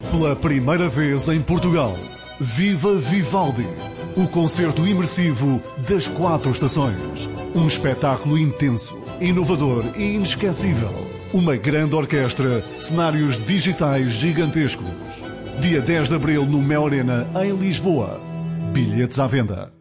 Pela primeira vez em Portugal, Viva Vivaldi, o concerto imersivo das 4 estações. Um espetáculo intenso, inovador e inesquecível. Uma grande orquestra, cenários digitais gigantescos. Dia 10 de abril no Mel Arena, em Lisboa. Bilhetes à venda.